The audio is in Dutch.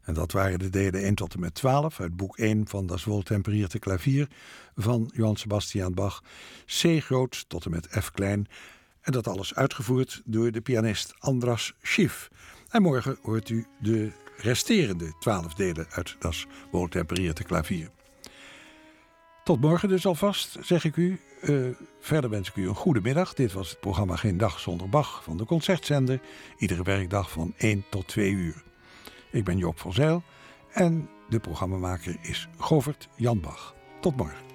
En dat waren de delen 1 tot en met 12 uit boek 1 van Das Wohltemperierte Klavier van Johann Sebastian Bach, C groot tot en met F klein. En dat alles uitgevoerd door de pianist Andras Schiff. En morgen hoort u de resterende 12 delen uit Das Wohltemperierte Klavier. Tot morgen dus alvast, zeg ik u. Verder wens ik u een goede middag. Dit was het programma Geen Dag Zonder Bach van de Concertzender. Iedere werkdag van 1 tot 2 uur. Ik ben Joop van Zijl en de programmamaker is Govert Jan Bach. Tot morgen.